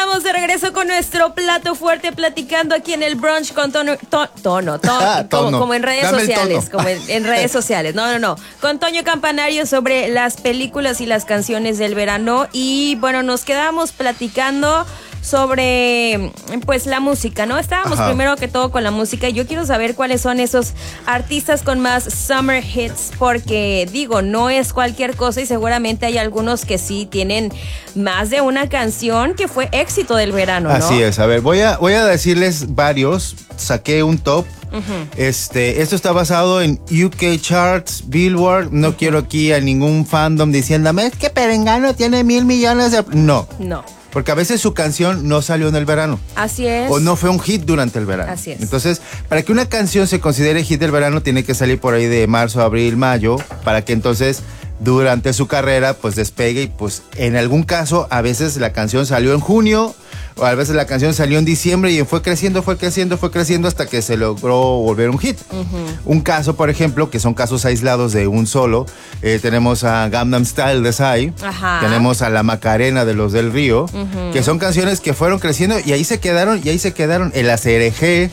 estamos de regreso con nuestro plato fuerte platicando aquí en el brunch con tono. Como en redes sociales, como en redes sociales. No. Con Toño Campanario sobre las películas y las canciones del verano. Y bueno, nos quedamos platicando sobre pues la música, ¿no? Estábamos primero que todo con la música y yo quiero saber cuáles son esos artistas con más summer hits, porque digo, no es cualquier cosa y seguramente hay algunos que sí tienen más de una canción que fue éxito del verano, ¿no? Así es, a ver, voy a decirles varios, saqué un top. Esto está basado en UK Charts, Billboard. No quiero aquí a ningún fandom diciéndome es que Perengano tiene 1,000 millones de... No. Porque a veces su canción no salió en el verano. Así es. O no fue un hit durante el verano. Así es. Entonces, para que una canción se considere hit del verano, tiene que salir por ahí de marzo, abril, mayo, para que entonces durante su carrera pues despegue y pues en algún caso a veces la canción salió en junio o a veces la canción salió en diciembre y fue creciendo hasta que se logró volver un hit. Un caso, por ejemplo, que son casos aislados de un solo, tenemos a Gangnam Style de Psy, tenemos a La Macarena de Los del Río, que son canciones que fueron creciendo y ahí se quedaron, el ACRG.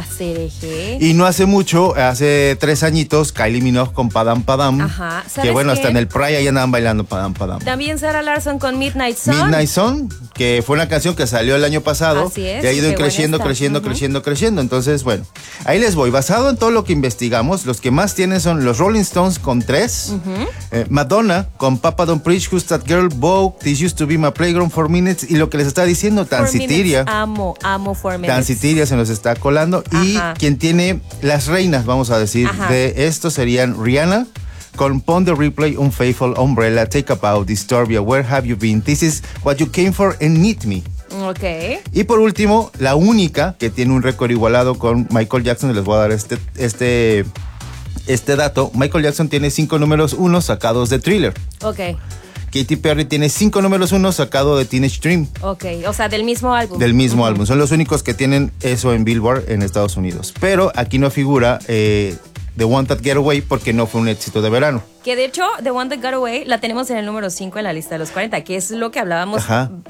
Y no hace mucho, hace 3 añitos, Kylie Minogue con Padam Padam. Que bueno, hasta en el Pride ahí andaban bailando Padam Padam. También Sarah Larsson con Midnight Sun. Midnight Sun, que fue una canción que salió el año pasado. Así es, y ha ido creciendo. Entonces, bueno, ahí les voy. Basado en todo lo que investigamos, los que más tienen son los Rolling Stones con 3. Madonna con Papa Don't Preach, Who's That Girl, Vogue, This Used to Be My Playground, 4 Minutes. Y lo que les está diciendo, Tancitiria. Amo 4 Minutes. Tancitiria se nos está colando. Y quien tiene las reinas, vamos a decir, de esto serían Rihanna con Pon the Replay, Unfaithful, Umbrella, Take a Bow, Disturbia, Where Have You Been, This Is What You Came For and Need Me. Y por último, la única que tiene un récord igualado con Michael Jackson, les voy a dar este dato. Michael Jackson tiene 5 números 1 sacados de Thriller. Katy Perry tiene 5 números 1 sacado de Teenage Dream. O sea, del mismo álbum. Del mismo álbum. Son los únicos que tienen eso en Billboard en Estados Unidos. Pero aquí no figura The One That Get Away porque no fue un éxito de verano. Que de hecho, The One That Got Away la tenemos en el número 5 en la lista de los 40, que es lo que hablábamos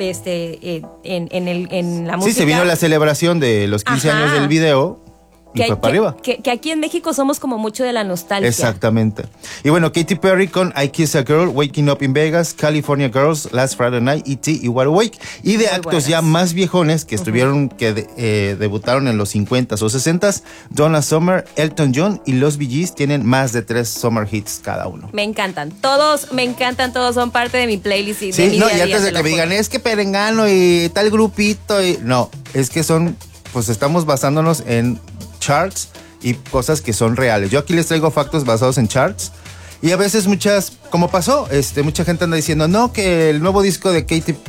en la música. Sí, se vino la celebración de los 15 años del video. Y fue para arriba. Que aquí en México somos como mucho de la nostalgia. Exactamente. Y bueno, Katy Perry con I Kiss a Girl, Waking Up in Vegas, California Girls, Last Friday Night, E.T. y Wide Awake. Y de actos ya más viejones que estuvieron, que debutaron en los 50s o 60s, Donna Summer, Elton John y los Bee Gees tienen más de 3 summer hits cada uno. Me encantan, todos son parte de mi playlist y de mi día a día. Y antes de que me digan, es que Perengano y tal grupito, no, es que pues estamos basándonos en charts y cosas que son reales. Yo aquí les traigo factos basados en charts y a veces como pasó, mucha gente anda diciendo, no, que el nuevo disco de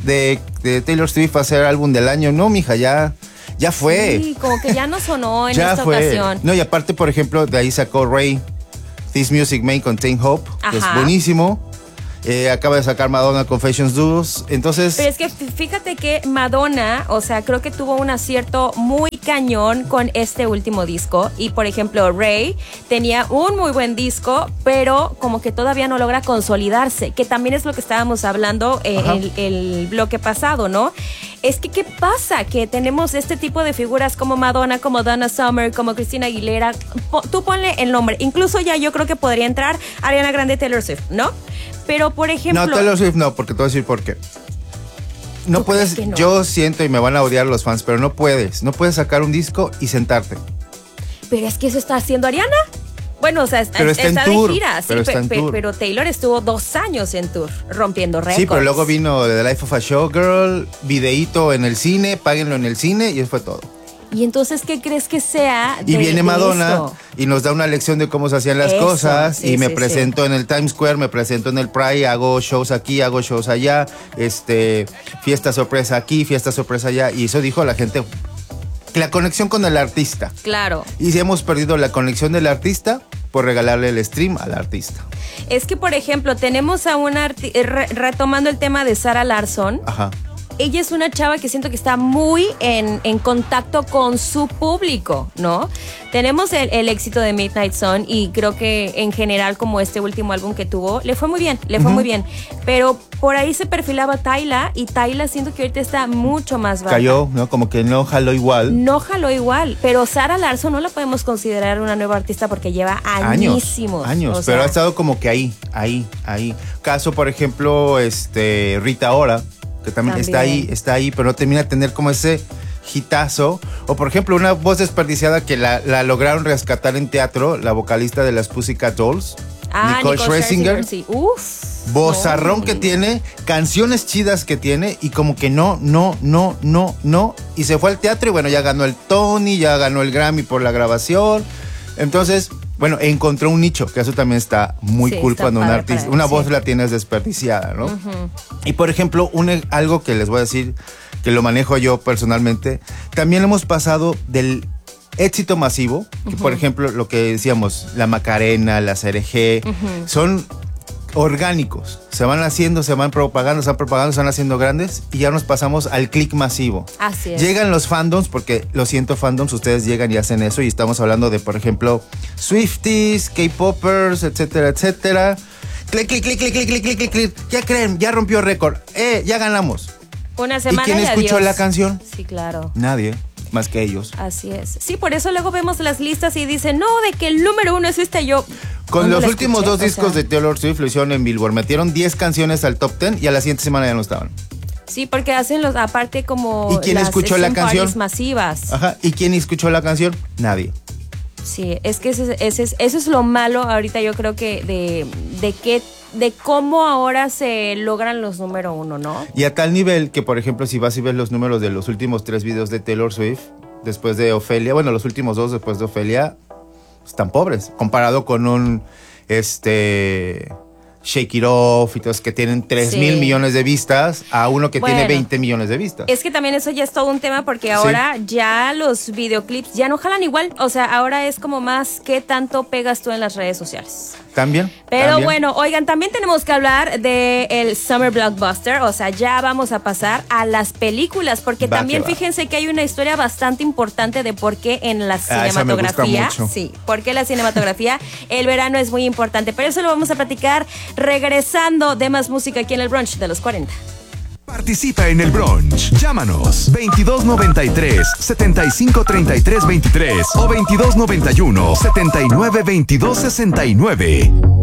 Taylor Swift va a ser álbum del año. No, mija, ya fue. Sí, como que ya no sonó en esta ocasión. No, y aparte, por ejemplo, de ahí sacó Ray This Music May Contain Hope, que es buenísimo. Acaba de sacar Madonna Confessions Duos, entonces... Pero es que fíjate que Madonna, o sea, creo que tuvo un acierto muy cañón con este último disco. Y por ejemplo, Ray tenía un muy buen disco, pero como que todavía no logra consolidarse, que también es lo que estábamos hablando el bloque pasado, ¿no? Es que, ¿qué pasa? Que tenemos este tipo de figuras como Madonna, como Donna Summer, como Christina Aguilera. Tú ponle el nombre. Incluso ya yo creo que podría entrar Ariana Grande, Taylor Swift, ¿no? Pero, por ejemplo... No, Taylor Swift no, porque te voy a decir por qué. No puedes, no? Yo siento, y me van a odiar los fans, pero no puedes sacar un disco y sentarte. Pero es que eso está haciendo Ariana. Bueno, o sea, está de gira, sí, pero Taylor estuvo 2 años en tour, rompiendo récords. Sí, pero luego vino The Life of a Showgirl, videíto en el cine, páguenlo en el cine, y eso fue todo. Y entonces, ¿qué crees que sea? Y viene Madonna y nos da una lección de cómo se hacían las cosas. Sí, y me presento en el Times Square, me presento en el Pride, hago shows aquí, hago shows allá, fiesta sorpresa aquí, fiesta sorpresa allá. Y eso dijo la gente, la conexión con el artista. Claro. Y si hemos perdido la conexión del artista por regalarle el stream al artista. Es que, por ejemplo, tenemos a una retomando el tema de Sarah Larsson. ella es una chava que siento que está muy en contacto con su público, ¿no? Tenemos el éxito de Midnight Sun y creo que en general como este último álbum que tuvo, le fue muy bien, muy bien. Pero por ahí se perfilaba Tyla y Tyla siento que ahorita está mucho más baja. Cayó, ¿no? Como que no jaló igual. No jaló igual, pero Zara Larsson no la podemos considerar una nueva artista porque lleva añísimos. Años, pero ha estado como que ahí. Caso, por ejemplo, Rita Ora, que también está ahí, pero no termina de tener como ese hitazo. O por ejemplo, una voz desperdiciada que la lograron rescatar en teatro, la vocalista de las Pussycat Dolls, Nicole Scherzinger. Sí. Uf. Vozarrón que tiene, canciones chidas que tiene y como que no. Y se fue al teatro y bueno, ya ganó el Tony, ya ganó el Grammy por la grabación. Entonces, bueno, encontró un nicho, que eso también está muy cool cuando un artista, una voz la tienes desperdiciada, ¿no? Uh-huh. Y por ejemplo, algo que les voy a decir, que lo manejo yo personalmente, también hemos pasado del éxito masivo, que por ejemplo, lo que decíamos, la Macarena, la CRG, son orgánicos, se van haciendo, se van propagando, se van haciendo grandes y ya nos pasamos al click masivo. Así es. Llegan los fandoms, porque lo siento fandoms, ustedes llegan y hacen eso y estamos hablando de, por ejemplo, Swifties, K-Poppers, etcétera. Click. ¿Qué creen? Ya rompió récord. Ya ganamos. Una semana ¿Y quién escuchó la canción? Sí, claro. Nadie. Más que ellos. Así es. Sí, por eso luego vemos las listas y dicen, no, de que el número 1 es yo. Con los últimos 2 discos de Taylor Swift lo hicieron en Billboard. Metieron 10 canciones al top 10 y a la siguiente semana ya no estaban. Sí, porque hacen aparte como ¿y quién escuchó la canción? Masivas. Ajá. ¿Y quién escuchó la canción? Nadie. Sí, es que eso es lo malo ahorita, yo creo que de cómo ahora se logran los número 1, ¿no? Y a tal nivel que, por ejemplo, si vas y ves los números de los últimos 3 videos de Taylor Swift, después de Ofelia, bueno, los últimos 2 después de Ofelia, están pobres, comparado con un, Shake It Off y todos que tienen 3,000 millones de vistas a uno que tiene 20 millones de vistas. Es que también eso ya es todo un tema porque ahora ya los videoclips ya no jalan igual. O sea, ahora es como más qué tanto pegas tú en las redes sociales. También. Pero bueno, oigan, también tenemos que hablar del Summer Blockbuster. O sea, ya vamos a pasar a las películas porque también fíjense que hay una historia bastante importante de por qué en la cinematografía. Sí, por qué la cinematografía el verano es muy importante. Pero eso lo vamos a platicar regresando de más música aquí en el Brunch de los 40. Participa en el Brunch. Llámanos 2293-753323 o 2291-792269.